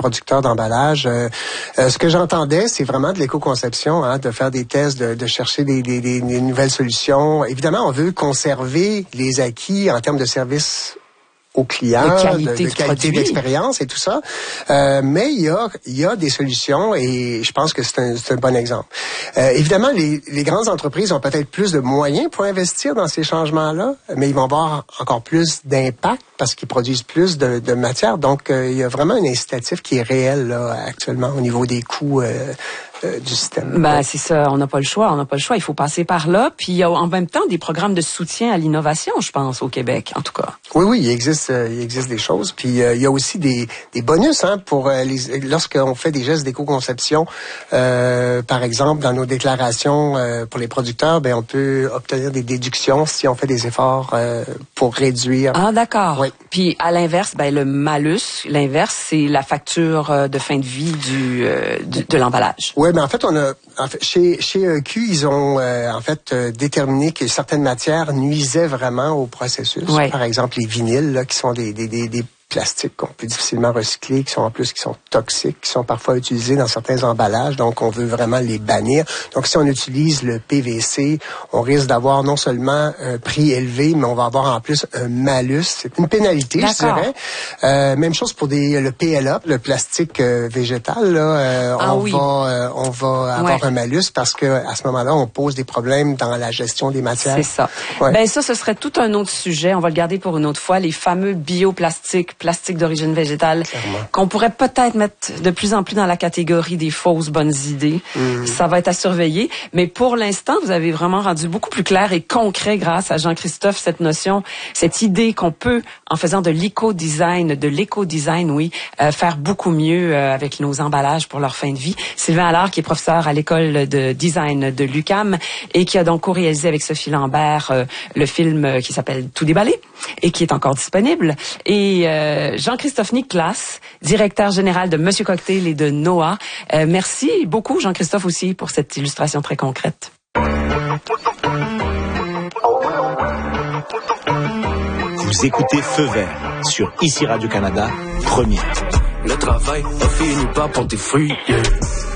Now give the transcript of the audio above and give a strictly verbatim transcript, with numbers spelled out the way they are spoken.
producteurs d'emballage. Euh, euh, ce que j'entendais, c'est vraiment de l'éco-conception, hein, de faire des tests, de, de chercher des, des, des, des nouvelles solutions. Évidemment, on veut conserver les acquis en termes de services aux clients, de qualité, de, de qualité d'expérience et tout ça. Euh, mais il y a, il y a des solutions et je pense que c'est un, c'est un bon exemple. Euh, évidemment, les, les grandes entreprises ont peut-être plus de moyens pour investir dans ces changements-là, mais ils vont avoir encore plus d'impact parce qu'ils produisent plus de, de matière. Donc, euh, il y a vraiment un incitatif qui est réel là, actuellement au niveau des coûts euh, euh, du système. Ben, ouais. C'est ça. On n'a pas le choix. On n'a pas le choix. Il faut passer par là. Puis, il y a en même temps des programmes de soutien à l'innovation, je pense, au Québec, en tout cas. Oui, oui, il existe, euh, il existe des choses. Puis euh, il y a aussi des, des bonus, hein, pour euh, les, lorsqu'on fait des gestes d'éco-conception. Euh, par exemple, dans nos déclarations euh, pour les producteurs, ben on peut obtenir des déductions si on fait des efforts euh, pour réduire. Ah, d'accord. Oui. Puis à l'inverse, ben le malus, l'inverse, c'est la facture de fin de vie du, euh, du de l'emballage. Oui, mais en fait, on a en fait, chez chez E Q, ils ont euh, en fait euh, déterminé que certaines matières nuisaient vraiment au processus. Ouais. Par exemple, les vinyles, là, qui sont des, des, des, des plastiques qu'on peut difficilement recycler, qui sont en plus qui sont toxiques, qui sont parfois utilisés dans certains emballages, donc on veut vraiment les bannir. Donc si on utilise le P V C, on risque d'avoir non seulement un prix élevé, mais on va avoir en plus un malus. C'est une pénalité, D'accord. je dirais. Euh, même chose pour des, le P L A, le plastique euh, végétal. Là, euh, ah, on oui. va euh, on va avoir ouais. un malus parce que à ce moment-là, on pose des problèmes dans la gestion des matières. C'est ça. Ouais. Ben ça, ce serait tout un autre sujet. On va le garder pour une autre fois. Les fameux bioplastiques, plastiques d'origine végétale, Clairement. qu'on pourrait peut-être mettre de plus en plus dans la catégorie des fausses bonnes idées. Mmh. Ça va être à surveiller. Mais pour l'instant, vous avez vraiment rendu beaucoup plus clair et concret grâce à Jean-Christophe cette notion, cette idée qu'on peut, en faisant de l'éco-design, de l'éco-design, oui, euh, faire beaucoup mieux euh, avec nos emballages pour leur fin de vie. Sylvain Allard, qui est professeur à l'école de design de l'U Q A M et qui a donc co-réalisé avec Sophie Lambert euh, le film qui s'appelle Tout déballé et qui est encore disponible. Et euh, Jean-Christophe Nicolas, directeur général de Monsieur Cocktail et de Noah. Euh, merci beaucoup, Jean-Christophe, aussi, pour cette illustration très concrète. Vous écoutez Feu Vert sur Ici Radio-Canada, première. Le travail a fini par porter fruit. Yeah.